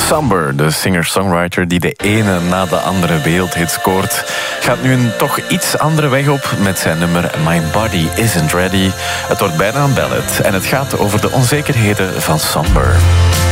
Somber, de singer-songwriter die de ene na de andere wereldhit scoort, gaat nu een toch iets andere weg op met zijn nummer My Body Isn't Ready. Het wordt bijna een ballad en het gaat over de onzekerheden van Somber.